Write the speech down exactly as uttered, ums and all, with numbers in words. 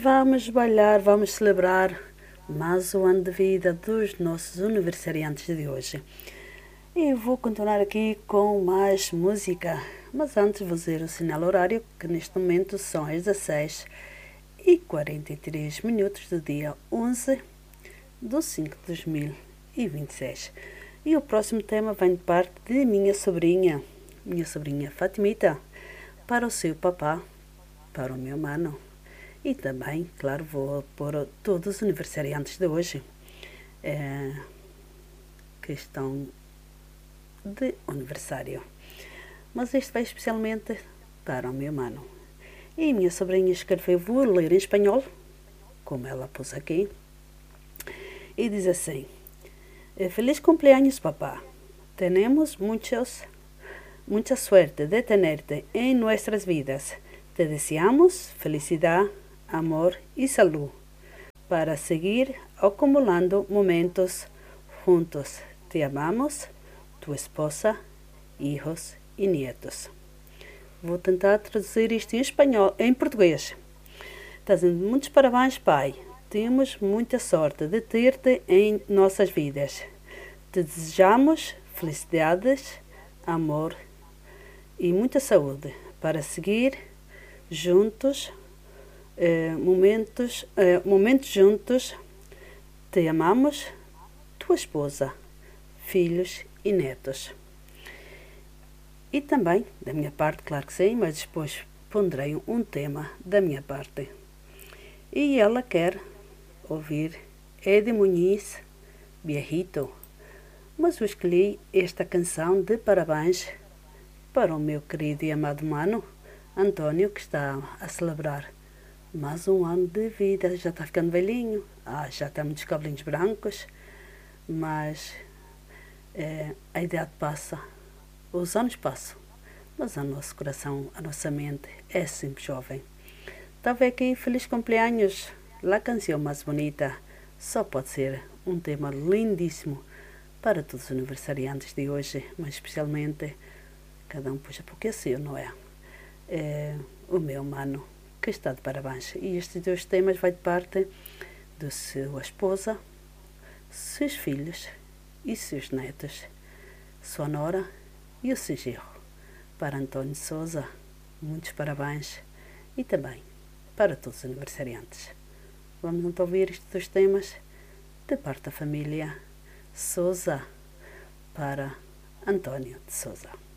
vamos bailar, vamos celebrar mais o ano de vida dos nossos aniversariantes de hoje. E vou continuar aqui com mais música, mas antes vou dizer o sinal horário, que neste momento são as dezesseis e quarenta e três minutos do dia onze de cinco de dois mil e vinte e seis. E o próximo tema vem de parte de minha sobrinha, minha sobrinha Fatimita, para o seu papá, para o meu mano. E também, claro, vou pôr todos os aniversariantes de hoje, é, que estão de aniversário. Mas este vai especialmente para o meu mano. E minha sobrinha escreveu, vou ler em espanhol, como ela pôs aqui, e diz assim: Feliz cumpleaños, papá. Tenemos muchos, mucha suerte de tenerte en nuestras vidas. Te deseamos felicidad, amor y salud para seguir acumulando momentos juntos. Te amamos, tu esposa, hijos e nietos. Vou tentar traduzir isto em espanhol, em português. Está dizendo, muitos parabéns, pai. Temos muita sorte de ter-te em nossas vidas. Te desejamos felicidades, amor e muita saúde para seguir juntos, eh, momentos, eh, momentos juntos. Te amamos, tua esposa, filhos e netos. E também, da minha parte, claro que sim, mas depois ponderei um tema da minha parte. E ela quer ouvir Eddie Muniz, Viejito. Mas eu escolhi esta canção de parabéns para o meu querido e amado mano, António, que está a celebrar mais um ano de vida. Já está ficando velhinho, ah, já tem muitos cabelinhos brancos, mas é, a idade passa, os anos passam, mas o nosso coração, a nossa mente é sempre jovem. Estava aqui, feliz cumpleaños, a canção mais bonita, só pode ser um tema lindíssimo para todos os aniversariantes de hoje, mas especialmente, cada um puxa porque é seu, não é? É o meu mano, que está de parabéns. E estes dois temas vai de parte da sua esposa, seus filhos e seus netos, sua nora e o seu genro. Para António Souza, muitos parabéns e também para todos os aniversariantes. Vamos então ouvir estes dois temas de parte da família Souza para António de Souza.